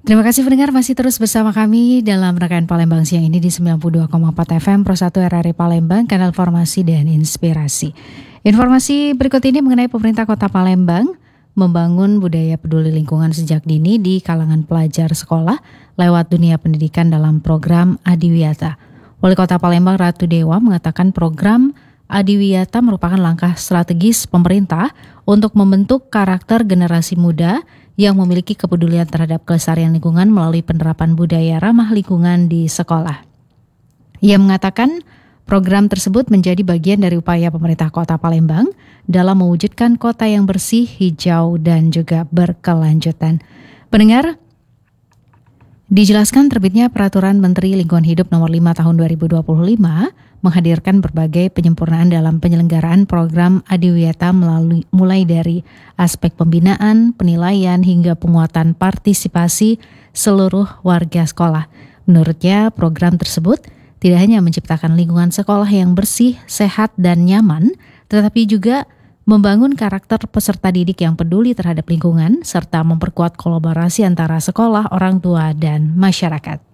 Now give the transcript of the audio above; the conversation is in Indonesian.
Terima kasih pendengar masih terus bersama kami dalam Rekan Palembang siang ini di 92,4 FM Pro 1 RRI Palembang, kanal Formasi dan Inspirasi. Informasi berikut ini mengenai pemerintah Kota Palembang membangun budaya peduli lingkungan sejak dini di kalangan pelajar sekolah lewat dunia pendidikan dalam program Adiwiyata. Wali Kota Palembang Ratu Dewa mengatakan program Adiwiyata merupakan langkah strategis pemerintah untuk membentuk karakter generasi muda yang memiliki kepedulian terhadap kelestarian lingkungan melalui penerapan budaya ramah lingkungan di sekolah. Ia mengatakan program tersebut menjadi bagian dari upaya pemerintah Kota Palembang dalam mewujudkan kota yang bersih, hijau, dan juga berkelanjutan. Pendengar, dijelaskan terbitnya Peraturan Menteri Lingkungan Hidup Nomor 5 Tahun 2025 menghadirkan berbagai penyempurnaan dalam penyelenggaraan program Adiwiyata mulai dari aspek pembinaan, penilaian, hingga penguatan partisipasi seluruh warga sekolah. Menurutnya, program tersebut tidak hanya menciptakan lingkungan sekolah yang bersih, sehat, dan nyaman, tetapi juga membangun karakter peserta didik yang peduli terhadap lingkungan, serta memperkuat kolaborasi antara sekolah, orang tua, dan masyarakat.